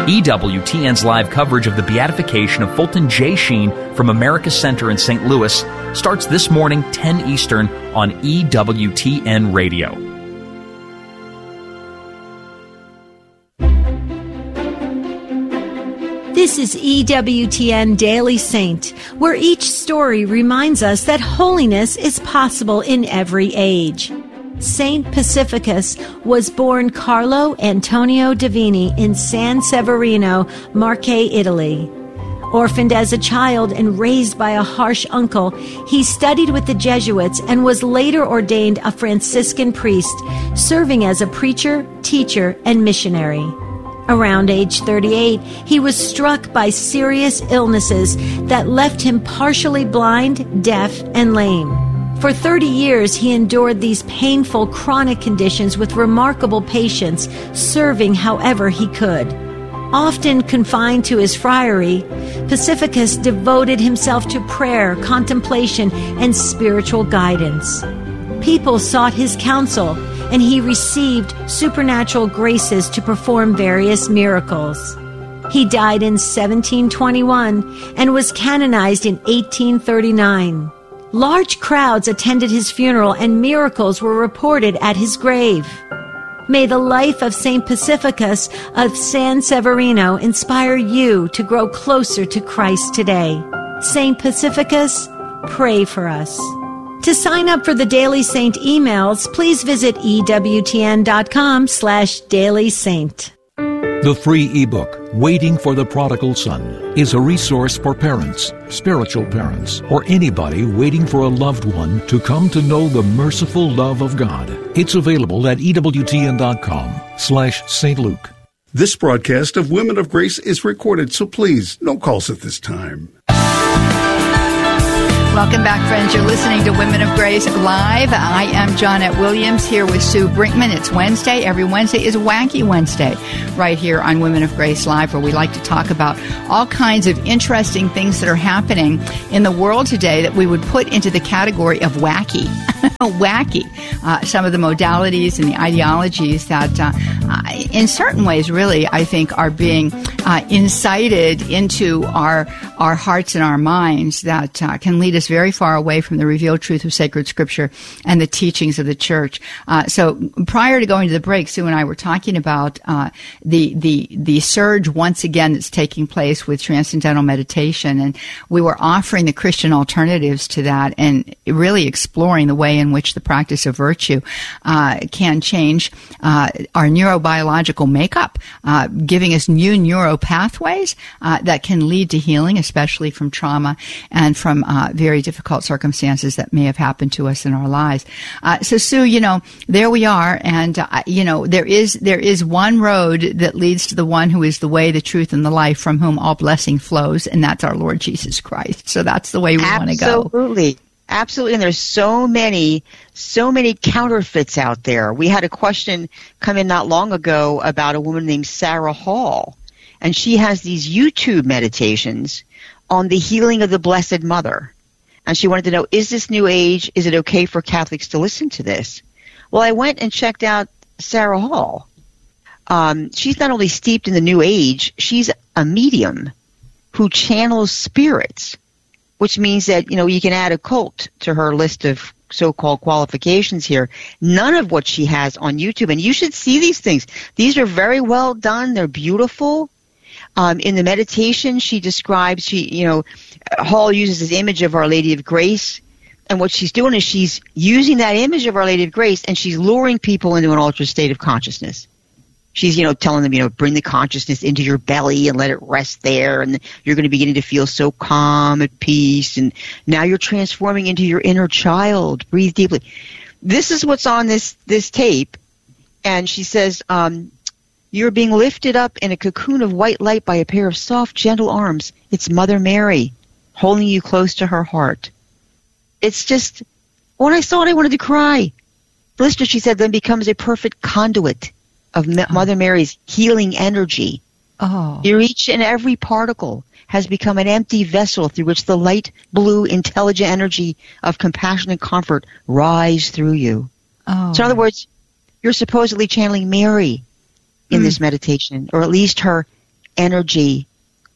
EWTN's live coverage of the beatification of Fulton J. Sheen from America Center in St. Louis starts this morning, 10 Eastern, on EWTN Radio. This is EWTN Daily Saint, where each story reminds us that holiness is possible in every age. Saint Pacificus was born Carlo Antonio Divini in San Severino, Marche, Italy. Orphaned as a child and raised by a harsh uncle, he studied with the Jesuits and was later ordained a Franciscan priest, serving as a preacher, teacher, and missionary. Around age 38, he was struck by serious illnesses that left him partially blind, deaf, and lame. For 30 years, he endured these painful chronic conditions with remarkable patience, serving however he could. Often confined to his friary, Pacificus devoted himself to prayer, contemplation, and spiritual guidance. People sought his counsel, and he received supernatural graces to perform various miracles. He died in 1721 and was canonized in 1839. Large crowds attended his funeral and miracles were reported at his grave. May the life of Saint Pacificus of San Severino inspire you to grow closer to Christ today. Saint Pacificus, pray for us. To sign up for the Daily Saint emails, please visit EWTN.com/Daily Saint. The free ebook, Waiting for the Prodigal Son, is a resource for parents, spiritual parents, or anybody waiting for a loved one to come to know the merciful love of God. It's available at EWTN.com/St. Luke. This broadcast of Women of Grace is recorded, so please, no calls at this time. Welcome back, friends. You're listening to Women of Grace Live. I am Johnette Williams here with Sue Brinkman. It's Wednesday. Every Wednesday is Wacky Wednesday right here on Women of Grace Live, where we like to talk about all kinds of interesting things that are happening in the world today that we would put into the category of wacky. Wacky. Some of the modalities and the ideologies that in certain ways really I think are being incited into our hearts and our minds that can lead us very far away from the revealed truth of sacred scripture and the teachings of the church. So prior to going to the break, Sue and I were talking about the surge once again that's taking place with transcendental meditation, and we were offering the Christian alternatives to that and really exploring the way in which the practice of virtue can change our neurobiological makeup, giving us new neuro pathways that can lead to healing, especially from trauma and from very difficult circumstances that may have happened to us in our lives. So, Sue, there we are, and there is one road that leads to the one who is the way, the truth, and the life, from whom all blessing flows, and that's our Lord Jesus Christ. So that's the way we want to go. Absolutely, and there's so many counterfeits out there. We had a question come in not long ago about a woman named Sarah Hall, and she has these YouTube meditations on the healing of the Blessed Mother. And she wanted to know, is this New Age? Is it okay for Catholics to listen to this? Well, I went and checked out Sarah Hall. She's not only steeped in the New Age, she's a medium who channels spirits, which means that, you can add occult to her list of so-called qualifications here. None of what she has on YouTube. And you should see these things. These are very well done. They're beautiful. In the meditation, she describes, Hall uses this image of Our Lady of Grace. And what she's doing is she's using that image of Our Lady of Grace, and she's luring people into an altered state of consciousness. She's, telling them, bring the consciousness into your belly and let it rest there, and you're going to begin to feel so calm, at peace, and now you're transforming into your inner child. Breathe deeply. This is what's on this tape, and she says, you're being lifted up in a cocoon of white light by a pair of soft, gentle arms. It's Mother Mary holding you close to her heart. It's just, when I saw it, I wanted to cry. Lister, she said, then becomes a perfect conduit of Mother Mary's healing energy. Oh. Your each and every particle has become an empty vessel through which the light blue intelligent energy of compassion and comfort rise through you. Oh. So in other words, you're supposedly channeling Mary in this meditation, or at least her energy.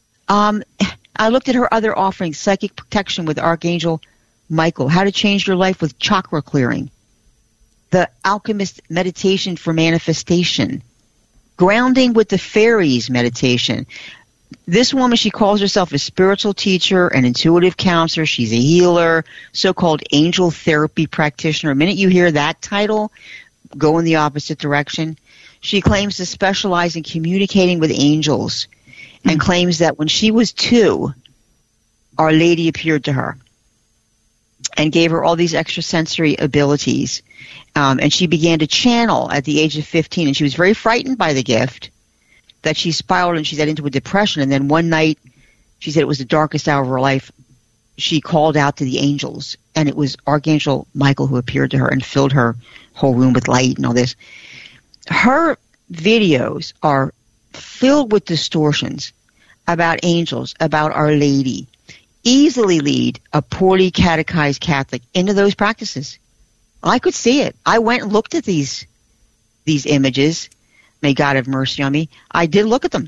I looked at her other offerings, psychic protection with Archangel Michael, how to change your life with chakra clearing, the alchemist meditation for manifestation, grounding with the fairies meditation. This woman, she calls herself a spiritual teacher, an intuitive counselor. She's a healer, so-called angel therapy practitioner. The minute you hear that title, go in the opposite direction. She claims to specialize in communicating with angels and claims that when she was 2, Our Lady appeared to her and gave her all these extrasensory abilities. And she began to channel at the age of 15. And she was very frightened by the gift that she spiraled and she got into a depression. And then one night, she said it was the darkest hour of her life. She called out to the angels, and it was Archangel Michael who appeared to her and filled her whole room with light and all this. Her videos are filled with distortions about angels, about Our Lady, easily lead a poorly catechized Catholic into those practices. I could see it. I went and looked at these images. May God have mercy on me. I did look at them.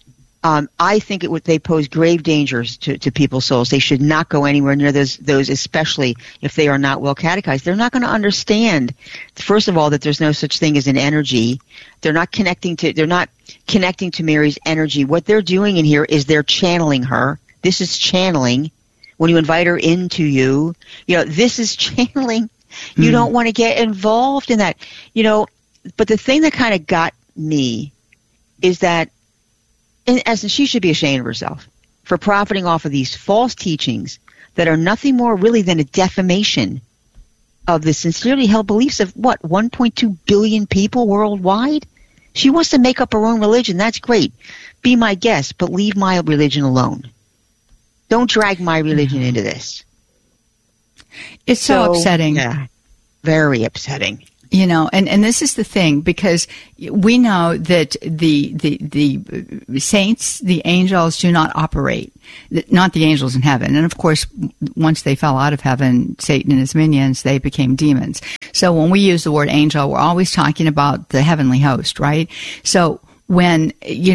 I think they pose grave dangers to people's souls. They should not go anywhere near those, especially if they are not well catechized. They're not going to understand, first of all, that there's no such thing as an energy. They're not connecting to Mary's energy. What they're doing in here is they're channeling her. This is channeling. When you invite her into you, this is channeling. You don't want to get involved in that. But the thing that kind of got me is that, in essence, she should be ashamed of herself for profiting off of these false teachings that are nothing more really than a defamation of the sincerely held beliefs of, 1.2 billion people worldwide? She wants to make up her own religion. That's great. Be my guest, but leave my religion alone. Don't drag my religion into this. It's so upsetting. Yeah, very upsetting. And this is the thing, because we know that the saints, the angels, do not operate, not the angels in heaven. And of course, once they fell out of heaven, Satan and his minions, they became demons. So when we use the word angel, we're always talking about the heavenly host, right? So when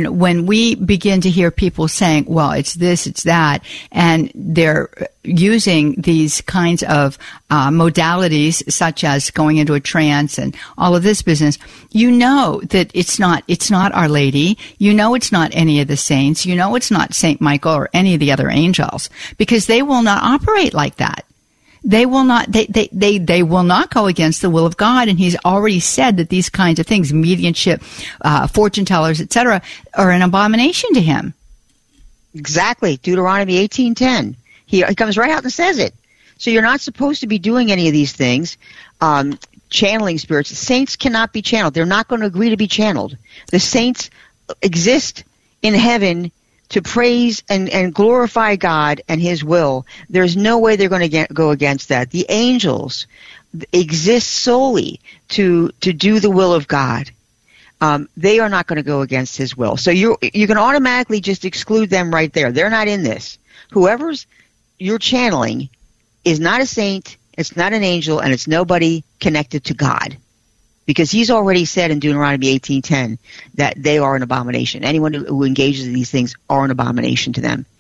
we begin to hear people saying, well, it's this, it's that, and they're using these kinds of modalities, such as going into a trance and all of this business, that it's not Our Lady. It's not any of the saints. It's not Saint Michael or any of the other angels, because they will not operate like that. They will not, they will not go against the will of God. And he's already said that these kinds of things, mediumship, fortune tellers, etc., are an abomination to him. Exactly. Deuteronomy 18:10. He comes right out and says it. So you're not supposed to be doing any of these things. Channeling spirits. Saints cannot be channeled. They're not going to agree to be channeled. The saints exist in heaven to praise and glorify God and his will. There's no way they're going to go against that. The angels exist solely to do the will of God. They are not going to go against his will. So you can automatically just exclude them right there. They're not in this. Whoever's you're channeling is not a saint, it's not an angel, and it's nobody connected to God. Because he's already said in Deuteronomy 18:10 that they are an abomination. Anyone who engages in these things are an abomination to them.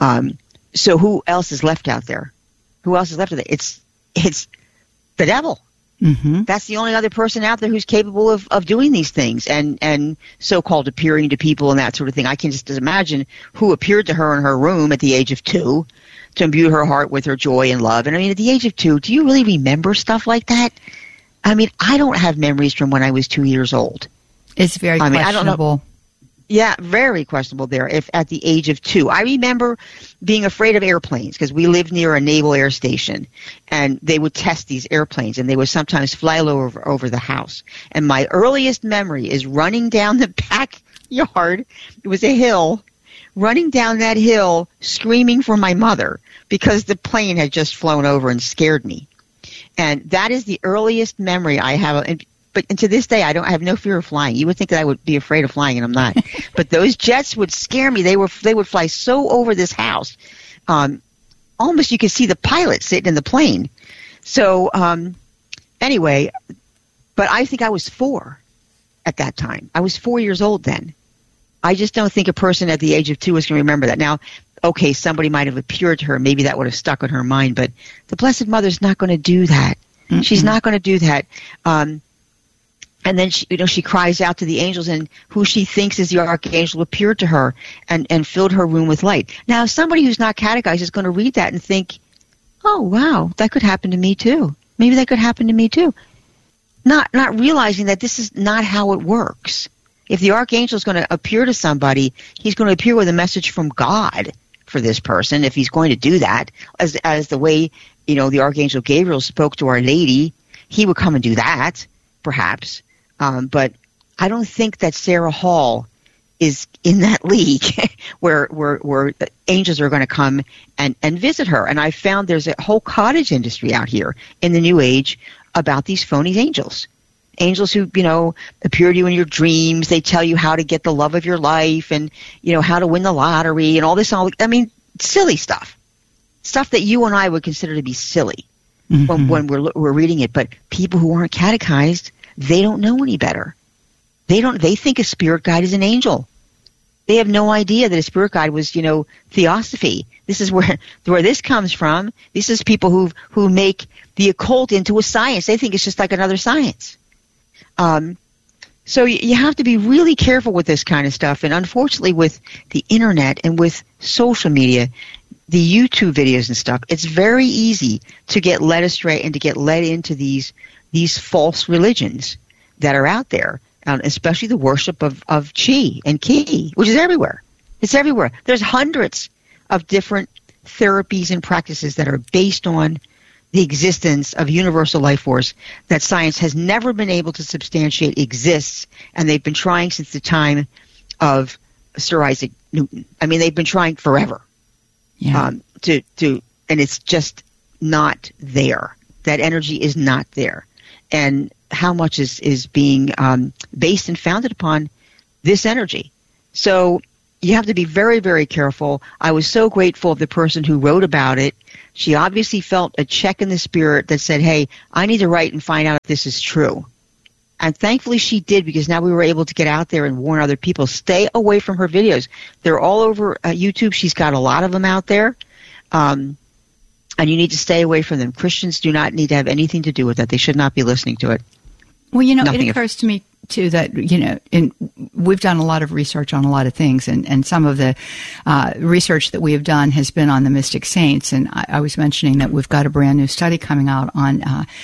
So who else is left out there? Who else is left out there? It's the devil. Mm-hmm. That's the only other person out there who's capable of doing these things and so-called appearing to people and that sort of thing. I can just imagine who appeared to her in her room at the age of 2 to imbue her heart with her joy and love. And I mean, at the age of 2, do you really remember stuff like that? I mean, I don't have memories from when I was 2 years old. It's very questionable. I don't know. Yeah, very questionable there. If at the age of 2, I remember being afraid of airplanes because we lived near a naval air station, and they would test these airplanes, and they would sometimes fly over the house. And my earliest memory is running down the backyard. It was a hill. Running down that hill, screaming for my mother because the plane had just flown over and scared me. And that is the earliest memory I have. But to this day, I have no fear of flying. You would think that I would be afraid of flying, and I'm not. But those jets would scare me. They would fly so over this house, almost you could see the pilot sitting in the plane. So anyway, but I think I was 4 at that time. I was 4 years old then. I just don't think a person at the age of 2 is going to remember that. Now, okay, somebody might have appeared to her. Maybe that would have stuck in her mind, but the Blessed Mother's not going to do that. Mm-mm. She's not going to do that. And then she cries out to the angels, and who she thinks is the archangel appeared to her and filled her room with light. Now, somebody who's not catechized is going to read that and think, oh, wow, that could happen to me too. Maybe that could happen to me too. Not realizing that this is not how it works. If the archangel is going to appear to somebody, he's going to appear with a message from God for this person, if he's going to do that, as the way, the archangel Gabriel spoke to Our Lady, he would come and do that, perhaps. But I don't think that Sarah Hall is in that league where angels are going to come and visit her. And I found there's a whole cottage industry out here in the New Age about these phony angels. Angels who, appear to you in your dreams. They tell you how to get the love of your life and, how to win the lottery and all this. Silly stuff. Stuff that you and I would consider to be silly when we're reading it. But people who aren't catechized, they don't know any better. They think a spirit guide is an angel. They have no idea that a spirit guide was, theosophy. This is where this comes from. This is people who make the occult into a science. They think it's just like another science. So you have to be really careful with this kind of stuff. And unfortunately, with the internet and with social media, the YouTube videos and stuff, it's very easy to get led astray and to get led into these false religions that are out there, especially the worship of Chi and Ki, which is everywhere. It's everywhere. There's hundreds of different therapies and practices that are based on the existence of universal life force that science has never been able to substantiate exists, and they've been trying since the time of Sir Isaac Newton. They've been trying forever. Yeah. And it's just not there. That energy is not there. And how much is being based and founded upon this energy. So you have to be very, very careful. I was so grateful of the person who wrote about it. She obviously felt a check in the spirit that said, hey, I need to write and find out if this is true. And thankfully she did, because now we were able to get out there and warn other people. Stay away from her videos. They're all over YouTube. She's got a lot of them out there. And you need to stay away from them. Christians do not need to have anything to do with that. They should not be listening to it. Well, it occurs to me, too, that, we've done a lot of research on a lot of things, and some of the research that we have done has been on the mystic saints. And I was mentioning that we've got a brand new study coming out on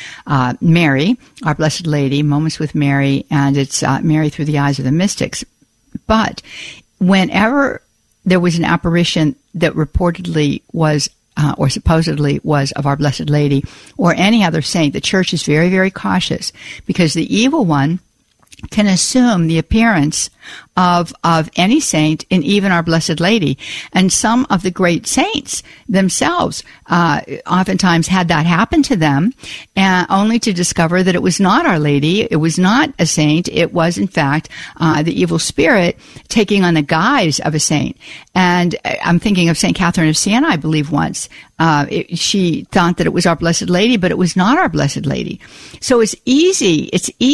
Mary, our Blessed Lady, Moments with Mary, and it's Mary through the eyes of the mystics. But whenever there was an apparition that reportedly was or supposedly was of our Blessed Lady or any other saint, the Church is very, very cautious, because the evil one can assume the appearance of any saint and even our Blessed Lady. And some of the great saints themselves oftentimes had that happen to them, only to discover that it was not Our Lady, it was not a saint, it was in fact the evil spirit taking on the guise of a saint. And I'm thinking of St. Catherine of Siena, I believe once. She thought that it was our Blessed Lady, but it was not our Blessed Lady. So it's easy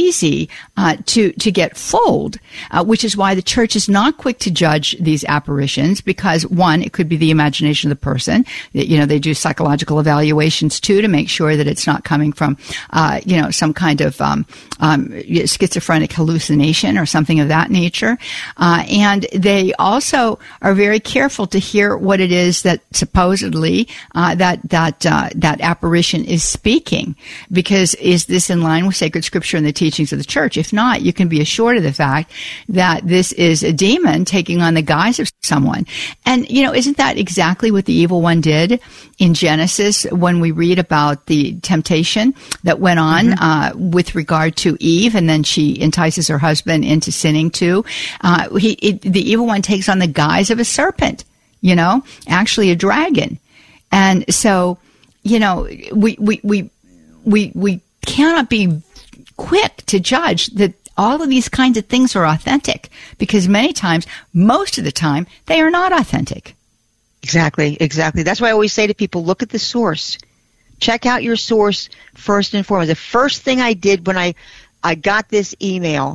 to get fooled, which is why the Church is not quick to judge these apparitions, because one, it could be the imagination of the person. They do psychological evaluations too to make sure that it's not coming from, some kind of schizophrenic hallucination or something of that nature. And they also are very careful to hear what it is that supposedly that apparition is speaking, because is this in line with sacred scripture and the teachings of the Church? If not, you can be assured of the fact that this is a demon taking on the guise of someone. And, isn't that exactly what the evil one did in Genesis when we read about the temptation that went on with regard to Eve, and then she entices her husband into sinning too? The evil one takes on the guise of a serpent, actually a dragon. And so, we cannot be quick to judge that all of these kinds of things are authentic, because many times, most of the time, they are not authentic. Exactly. That's why I always say to people, look at the source. Check out your source first and foremost. The first thing I did when I got this email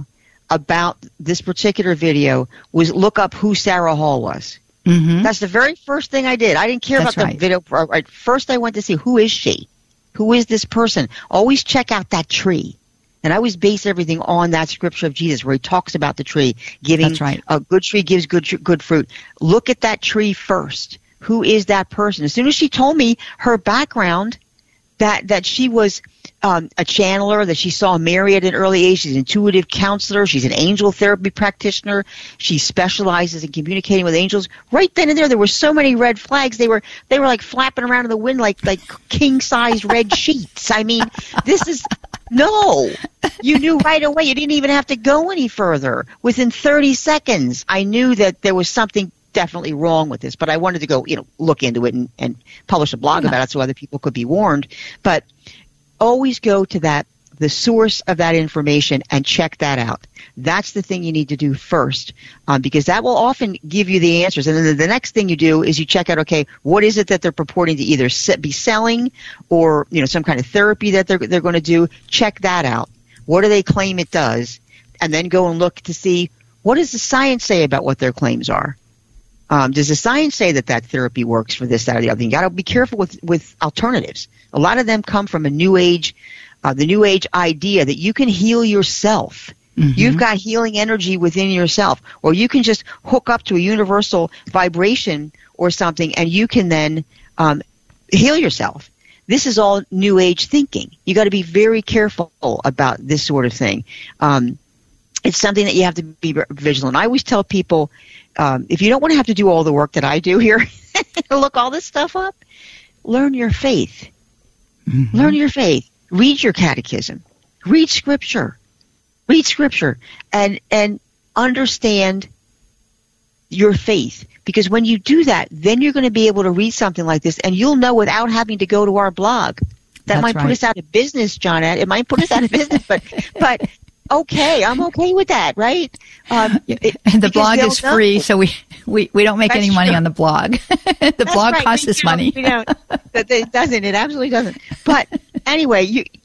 about this particular video was look up who Sarah Hall was. Mm-hmm. That's the very first thing I did. I didn't care about the video. First, I went to see, who is she? Who is this person? Always check out that tree. And I always base everything on that scripture of Jesus where he talks about the tree giving. That's right. A good tree gives good fruit. Look at that tree first. Who is that person? As soon as she told me her background, that she was a channeler, that she saw Mary at an early age, she's an intuitive counselor, she's an angel therapy practitioner, she specializes in communicating with angels. Right then and there were so many red flags. They were like flapping around in the wind like king-size red sheets. I mean, this is no. You knew right away. You didn't even have to go any further. Within 30 seconds, I knew that there was something definitely wrong with this, but I wanted to go, look into it and publish a blog about it so other people could be warned. But always go to the source of that information and check that out. That's the thing you need to do first, because that will often give you the answers. And then the next thing you do is you check out, okay, what is it that they're purporting to either be selling or, some kind of therapy that they're going to do. Check that out. What do they claim it does? And then go and look to see, what does the science say about what their claims are? Does the science say that therapy works for this, that, or the other thing? You got to be careful with alternatives. A lot of them come from the New Age idea that you can heal yourself. Mm-hmm. You've got healing energy within yourself, or you can just hook up to a universal vibration or something, and you can then heal yourself. This is all New Age thinking. You got to be very careful about this sort of thing. It's something that you have to be vigilant. I always tell people, if you don't want to have to do all the work that I do here, look all this stuff up, learn your faith. Mm-hmm. Learn your faith. Read your catechism. Read scripture. And understand your faith. Because when you do that, then you're going to be able to read something like this, and you'll know without having to go to our blog. That might put us out of business, Johnette. It might put us out of business, but okay, I'm okay with that, right? The blog is free, so we don't make any money on the blog. The blog costs us money. It doesn't. It absolutely doesn't. But anyway,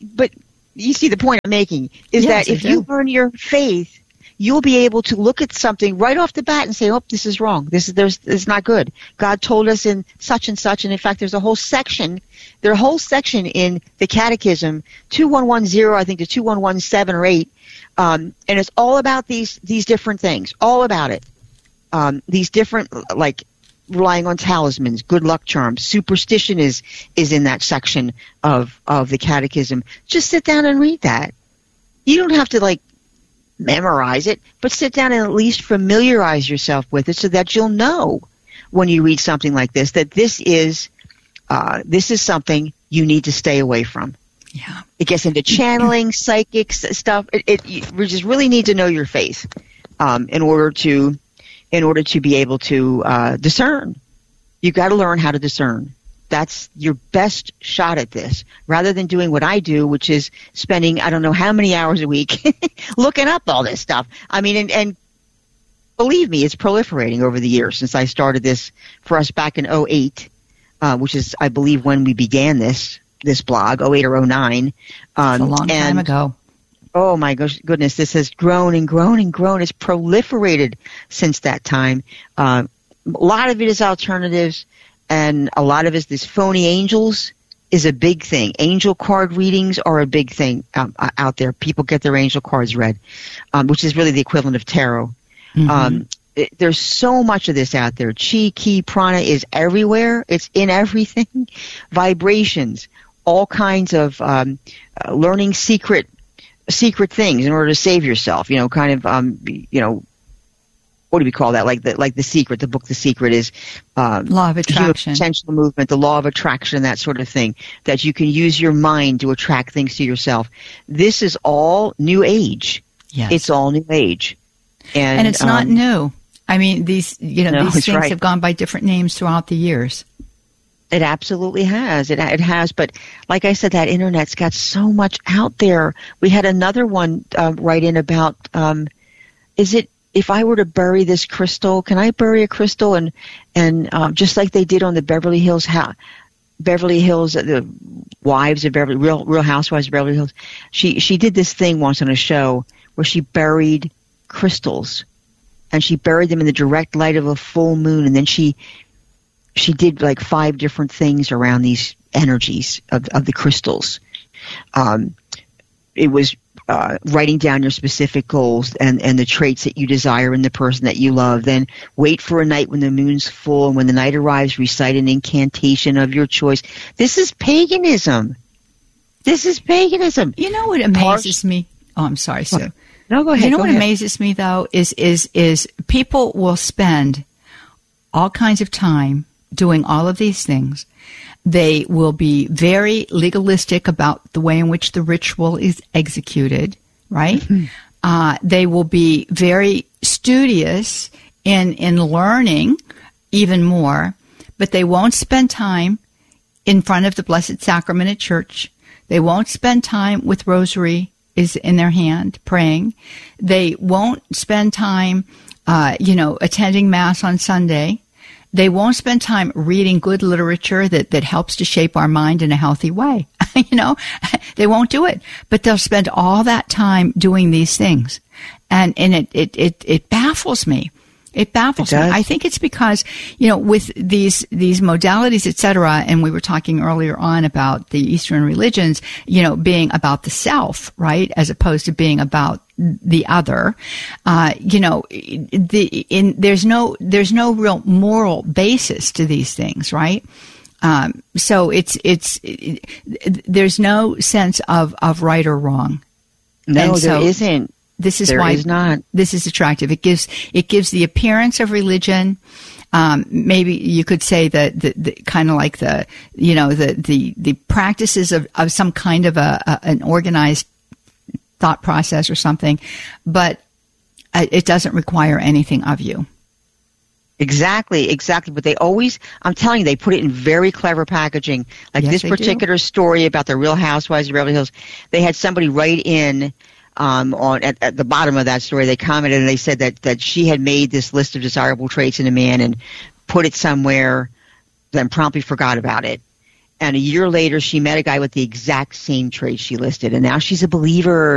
you see the point I'm making is that if you learn your faith, you'll be able to look at something right off the bat and say, "Oh, this is wrong. This is not good. God told us in such and such." And in fact, there's a whole section. There's a whole section in the Catechism 2110, I think, to 2117 or 8. And it's all about these different things, all about it. These different, like relying on talismans, good luck charms, superstition is in that section of the Catechism. Just sit down and read that. You don't have to memorize it, but sit down and at least familiarize yourself with it so that you'll know when you read something like this that this is something you need to stay away from. Yeah. It gets into channeling, psychic stuff. We just really need to know your faith in order to be able to discern. You've got to learn how to discern. That's your best shot at this, rather than doing what I do, which is spending I don't know how many hours a week looking up all this stuff. I mean, and believe me, it's proliferating over the years since I started this for us back in 2008, which is, I believe, when we began this blog, 2008 or 2009. A long time ago. Oh my goodness, this has grown and grown and grown. It's proliferated since that time. A lot of it is alternatives, and a lot of it is this phony angels is a big thing. Angel card readings are a big thing out there. People get their angel cards read, which is really the equivalent of tarot. Mm-hmm. There's so much of this out there. Chi, Ki, Prana is everywhere. It's in everything. Vibrations, all kinds of learning secret things in order to save yourself. What do we call that? Like The Secret, the book The Secret is law of attraction, potential movement, the law of attraction, that sort of thing, that you can use your mind to attract things to yourself. This is all New Age. Yes. It's all New Age. And it's not new. I mean, these things have gone by different names throughout the years. It absolutely has. It has. But like I said, that Internet's got so much out there. We had another one write in about, if I were to bury this crystal, can I bury a crystal? And just like they did on the Beverly Hills, the wives of Real Housewives of Beverly Hills, she did this thing once on a show where she buried crystals, and she buried them in the direct light of a full moon, and then she did like 5 different things around these energies of the crystals. It was writing down your specific goals and the traits that you desire in the person that you love. Then wait for a night when the moon's full, and when the night arrives, recite an incantation of your choice. This is paganism. This is paganism. You know what amazes me? Oh, I'm sorry, Sue. No, go ahead. You know what amazes me, though, is people will spend all kinds of time doing all of these things. They will be very legalistic about the way in which the ritual is executed, right? Mm-hmm. They will be very studious in learning even more, but they won't spend time in front of the Blessed Sacrament at church. They won't spend time with rosary is in their hand praying. They won't spend time, attending Mass on Sunday. They won't spend time reading good literature that helps to shape our mind in a healthy way. They won't do it, but they'll spend all that time doing these things. And it baffles me. It baffles me. I think it's because, with these modalities, et cetera, and we were talking earlier on about the Eastern religions, being about the self, right, as opposed to being about the other. There's no real moral basis to these things, right? So there's no sense of right or wrong. No, there isn't. This is there why is not. This is attractive. It gives the appearance of religion. Maybe you could say the kind of like the practices of some kind of an organized thought process or something, but it doesn't require anything of you. Exactly. But they always, I'm telling you, they put it in very clever packaging. Like this particular story about the Real Housewives of Beverly Hills, they had somebody write in at the bottom of that story. They commented and they said that she had made this list of desirable traits in a man and put it somewhere, then promptly forgot about it. And a year later, she met a guy with the exact same traits she listed, and now she's a believer.